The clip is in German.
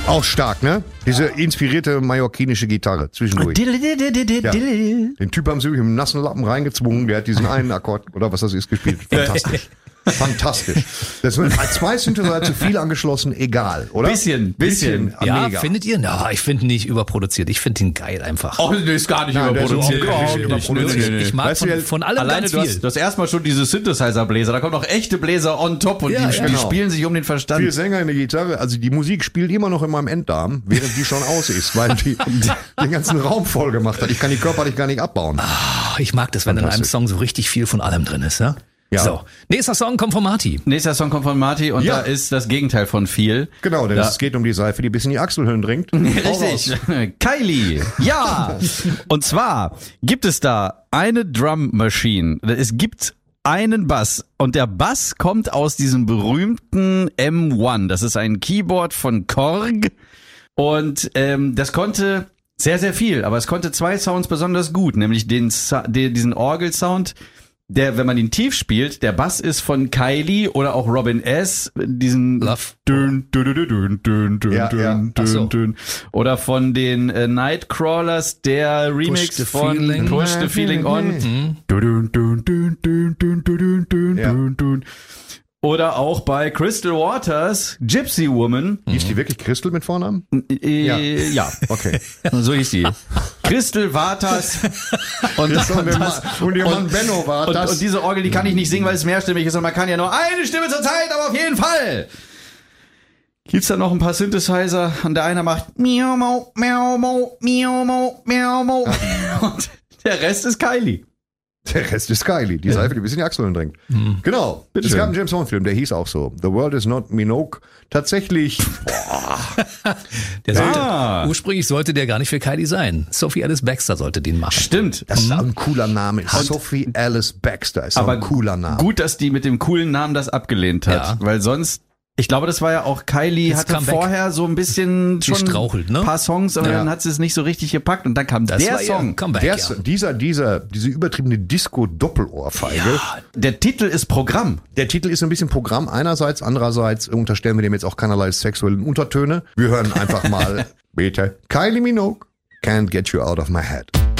Auch stark, ne? Diese inspirierte mallorquinische Gitarre zwischendurch. Ja. Den Typ haben sie wirklich im nassen Lappen reingezwungen, der hat diesen einen Akkord, oder was das ist, gespielt. Fantastisch. Fantastisch. Das sind 2 Synthesizer zu viel angeschlossen, egal, oder? Bisschen. Ja, mega. findet ihr? Ja, ich finde nicht überproduziert. Ich finde ihn geil einfach. Oh, das ist gar nicht Nein, der ist überproduziert. überhaupt nicht Ich mag Weißt du, von allem Alleine ganz du viel. hast erstmal schon diese Synthesizer-Bläser, da kommen noch echte Bläser on top und Ja, die ja. Genau. spielen sich um den Verstand. 4 Sänger in der Gitarre, also die Musik spielt immer noch in meinem Enddarm, während die schon aus ist, weil die den ganzen Raum voll gemacht hat. Ich kann die körperlich gar nicht abbauen. Ich mag das, wenn in einem Fantastisch. Song so richtig viel von allem drin ist. Ja? Ja. So, nächster Song kommt von Marty. Nächster Song kommt von Marty und Ja. da ist das Gegenteil von viel. Genau, denn Ja. es geht um die Seife, die bis in die Achselhöhlen dringt. Richtig. Kylie. Ja. Und zwar gibt es da eine Drum Machine. Es gibt einen Bass und der Bass kommt aus diesem berühmten M1. Das ist ein Keyboard von Korg und das konnte sehr, sehr viel, aber es konnte 2 Sounds besonders gut, nämlich diesen Orgelsound. Der, wenn man ihn tief spielt, der Bass ist von Kylie oder auch Robin S. Diesen Love. Dün, dün, dün, dün, dün, dün, Ja, ja. dün, Ach so. dün. Oder von den Nightcrawlers, der Remix the von Feeling. Push the Feeling On. Dün, dün, dün, dün, dün, dün, dün, Ja. dün, dün. Oder auch bei Crystal Waters, Gypsy Woman. Hieß die wirklich Crystal mit Vornamen? Ja. Okay. So hieß die. Crystal Waters und Und ihr Mann Benno war und, das. und diese Orgel, die kann ich nicht singen, weil es mehrstimmig ist und man kann ja nur eine Stimme zur Zeit, aber auf jeden Fall. Gibt's da noch ein paar Synthesizer und der eine macht miau mau, miau mau, miau mau, miau mau. Und der Rest ist Kylie. Der Rest ist Kylie, die Seife, die bis in die Achseln dringt. Genau. Es Bitteschön. gab einen James Bond-Film, der hieß auch so. The World is not Minogue. Tatsächlich, Der sollte, ursprünglich sollte der gar nicht für Kylie sein. Sophie Alice Baxter sollte den machen. Stimmt. das ist auch ein cooler Name. Sophie Alice Baxter ist auch Aber ein cooler Name. Gut, dass die mit dem coolen Namen das abgelehnt hat, Ja. weil sonst, ich glaube, das war ja auch Kylie, Jetzt hatte Comeback. vorher so ein bisschen schon strauchelt, ne? ein paar Songs, aber Ja. dann hat sie es nicht so richtig gepackt und dann kam Das der war ihr Song. Comeback, Der, ja. diese übertriebene Disco-Doppelohrfeige. Der Titel ist Programm. Der Titel ist ein bisschen Programm einerseits, andererseits unterstellen wir dem jetzt auch keinerlei sexuellen Untertöne. Wir hören einfach mal, bitte, Kylie Minogue, Can't Get You Out of My Head.